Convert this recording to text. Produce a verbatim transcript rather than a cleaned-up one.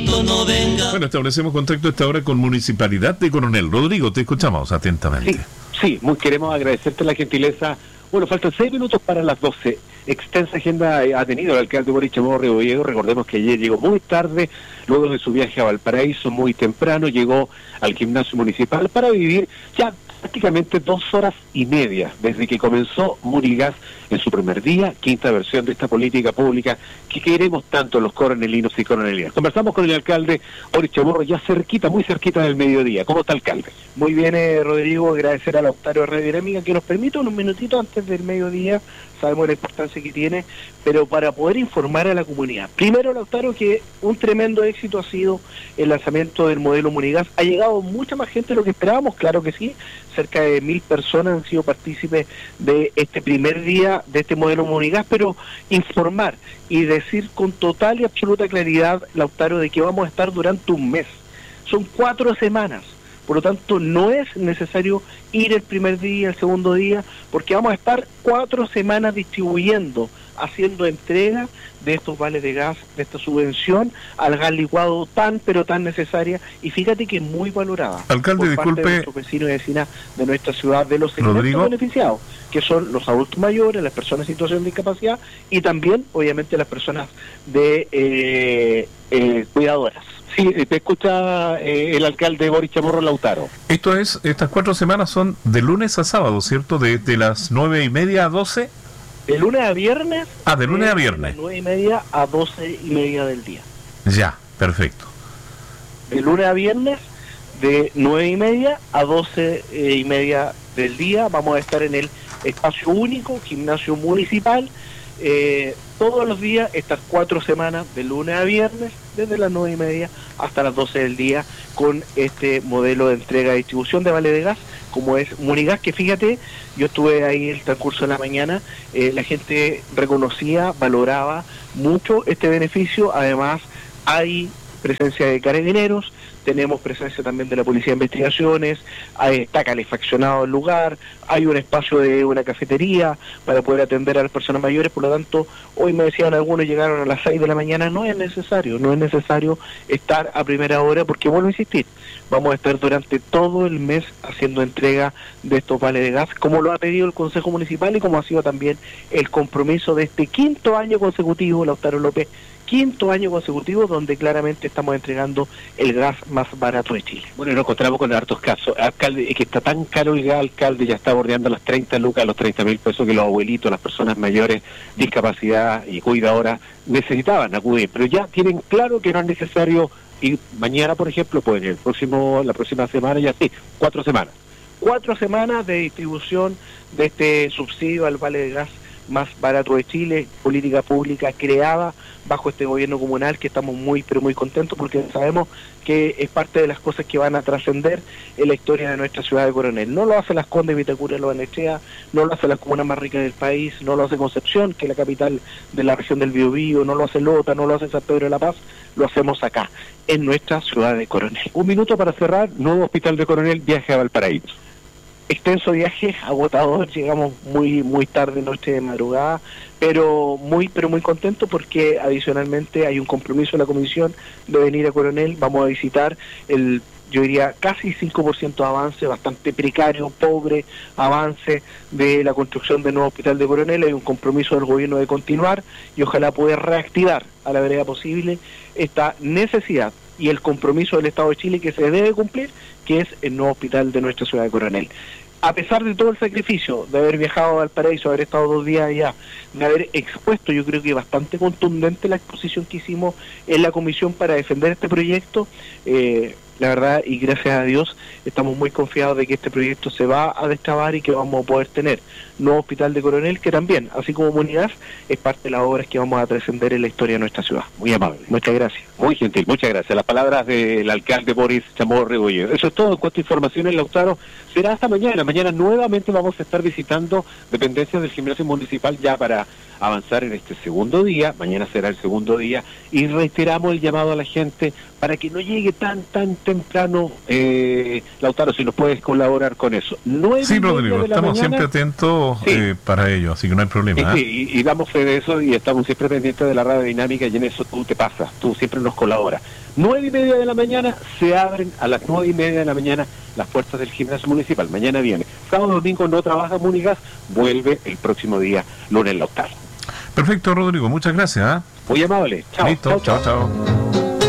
cuando no venga. Bueno, establecemos contacto a esta hora con Municipalidad de Coronel. Rodrigo, te escuchamos atentamente. Sí, sí, muy queremos agradecerte la gentileza. Bueno, faltan seis minutos para las doce. Extensa agenda ha tenido el alcalde Boris Chamorro Rebolledo. Recordemos que ayer llegó muy tarde, luego de su viaje a Valparaíso, muy temprano, llegó al gimnasio municipal para vivir ya prácticamente dos horas y media desde que comenzó Munigas en su primer día, quinta versión de esta política pública que queremos tanto los coronelinos y coronelinas. Conversamos con el alcalde Boris Chamorro ya cerquita, muy cerquita del mediodía. ¿Cómo está, alcalde? Muy bien, eh, Rodrigo, agradecer a Lautaro Radio Dinámica que nos permite unos minutitos antes del mediodía. Sabemos la importancia que tiene, pero para poder informar a la comunidad. Primero, Lautaro, que un tremendo éxito ha sido el lanzamiento del modelo Munigas. Ha llegado mucha más gente de lo que esperábamos, claro que sí. Cerca de mil personas han sido partícipes de este primer día de este modelo Munigas, pero informar y decir con total y absoluta claridad, Lautaro, de que vamos a estar durante un mes. Son cuatro semanas. Por lo tanto, no es necesario ir el primer día, el segundo día, porque vamos a estar cuatro semanas distribuyendo, haciendo entrega de estos vales de gas, de esta subvención al gas licuado tan, pero tan necesaria, y fíjate que es muy valorada. Alcalde, por disculpe. parte de nuestros vecinos y vecinas de nuestra ciudad, de los segmentos Rodrigo. beneficiados, que son los adultos mayores, las personas en situación de discapacidad, y también, obviamente, las personas de eh, eh, cuidadoras. Sí, te escucha eh, el alcalde Boris Chamorro Lautaro. Esto es, estas cuatro semanas son de lunes a sábado, ¿cierto? De, de las nueve y media a doce. De lunes a viernes. Ah, de lunes a viernes. De nueve y media a doce y media del día. Ya, perfecto. De lunes a viernes, de nueve y media a doce y media del día. Vamos a estar en el espacio único, gimnasio municipal, eh, todos los días, estas cuatro semanas, de lunes a viernes, desde las nueve y media hasta las doce del día, con este modelo de entrega y distribución de vale de gas, como es Munigas, que fíjate, yo estuve ahí el transcurso de la mañana, eh, la gente reconocía, valoraba mucho este beneficio. Además, hay presencia de carabineros, tenemos presencia también de la Policía de Investigaciones, hay, está calefaccionado el lugar, hay un espacio de una cafetería para poder atender a las personas mayores. Por lo tanto, hoy me decían algunos, llegaron a las seis de la mañana, no es necesario, no es necesario estar a primera hora, porque vuelvo a insistir, vamos a estar durante todo el mes haciendo entrega de estos vales de gas, como lo ha pedido el Consejo Municipal y como ha sido también el compromiso de este quinto año consecutivo, Lautaro López, quinto año consecutivo donde claramente estamos entregando el gas más barato de Chile. Bueno, nos encontramos con hartos casos. Alcalde, es que está tan caro el gas, alcalde, ya está bordeando las treinta lucas, los treinta mil pesos que los abuelitos, las personas mayores, discapacidad y cuidadoras necesitaban acudir, pero ya tienen claro que no es necesario ir mañana, por ejemplo, pues el próximo, la próxima semana, ya sí, cuatro semanas. Cuatro semanas de distribución de este subsidio al vale de gas más barato de Chile, política pública creada bajo este gobierno comunal, que estamos muy pero muy contentos porque sabemos que es parte de las cosas que van a trascender en la historia de nuestra ciudad de Coronel. No lo hace Las Condes, Vitacura, Lo Barnechea, no lo hace las comunas más ricas del país, no lo hace Concepción, que es la capital de la región del Biobío, no lo hace Lota, no lo hace San Pedro de la Paz, lo hacemos acá, en nuestra ciudad de Coronel. Un minuto para cerrar, nuevo hospital de Coronel, viaje a Valparaíso. Extenso viaje, agotador, llegamos muy muy tarde, noche de madrugada, pero muy pero muy contento porque adicionalmente hay un compromiso de la comisión de venir a Coronel. Vamos a visitar el, yo diría, casi cinco por ciento de avance, bastante precario, pobre avance de la construcción del nuevo hospital de Coronel. Hay un compromiso del gobierno de continuar y ojalá poder reactivar a la brevedad posible esta necesidad y el compromiso del Estado de Chile que se debe cumplir, que es el nuevo hospital de nuestra ciudad de Coronel. A pesar de todo el sacrificio de haber viajado a Valparaíso, haber estado dos días allá, de haber expuesto, yo creo que bastante contundente la exposición que hicimos en la comisión para defender este proyecto, eh, la verdad, y gracias a Dios, estamos muy confiados de que este proyecto se va a destrabar y que vamos a poder tener nuevo hospital de Coronel, que también, así como Munigas, es parte de las obras que vamos a trascender en la historia de nuestra ciudad. Muy amable. Muchas gracias. Muy gentil, muchas gracias. Las palabras del alcalde Boris Chamorro Rebolledo. Eso es todo en cuanto a informaciones, Lautaro. Será hasta mañana. Mañana nuevamente vamos a estar visitando dependencias del gimnasio municipal ya para avanzar en este segundo día. Mañana será el segundo día y reiteramos el llamado a la gente para que no llegue tan, tan temprano. Eh, Lautaro, si nos puedes colaborar con eso. nueve Sí, Rodrigo, estamos mañana, siempre atentos sí. eh, para ello, así que no hay problema. Sí, ¿eh? y, y damos fe de eso y estamos siempre pendientes de la radio dinámica y en eso tú te pasas. Tú siempre nos nos colabora. Nueve y media de la mañana se abren a las nueve y media de la mañana las puertas del gimnasio municipal. Mañana viene. Sábado domingo no trabaja Munigas, vuelve el próximo día, lunes en la octava. Perfecto, Rodrigo, muchas gracias. ¿eh? Muy amable. Chao. Listo, chao, chao. chao.